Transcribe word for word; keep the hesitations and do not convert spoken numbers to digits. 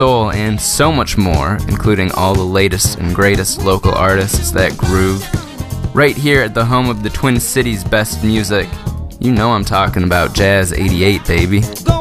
soul, and so much more, including all the latest and greatest local artists that groove. Right here at the home of the Twin Cities' best music. You know I'm talking about Jazz eighty-eight, baby.